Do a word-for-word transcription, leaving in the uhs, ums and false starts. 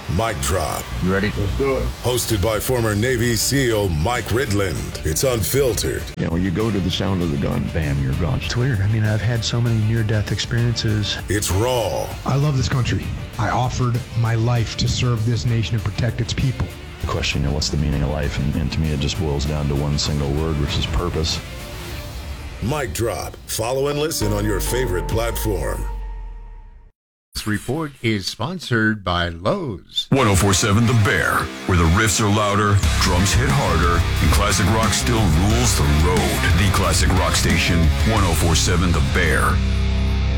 Mic Drop. You ready? Let's do it. Hosted by former Navy SEAL Mike Ridland. It's unfiltered. You know, you go to the sound of the gun, bam, you're gone. It's weird. I mean, I've had so many near-death experiences. It's raw. I love this country. I offered my life to serve this nation and protect its people. The question, you know, what's the meaning of life? And, and to me, it just boils down to one single word, which is purpose. Mic Drop. Follow and listen on your favorite platform. This report is sponsored by Lowe's. one oh four point seven The Bear, where the riffs are louder, drums hit harder, and classic rock still rules the road. The classic rock station, one oh four point seven The Bear.